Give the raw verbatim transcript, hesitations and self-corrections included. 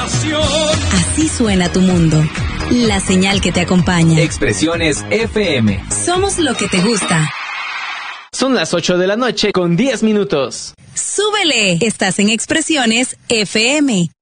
inspiración. Así suena tu mundo. La señal que te acompaña. Expresiones F M. Somos lo que te gusta. Son las ocho de la noche con diez minutos. ¡Súbele! Estás en Expresiones F M.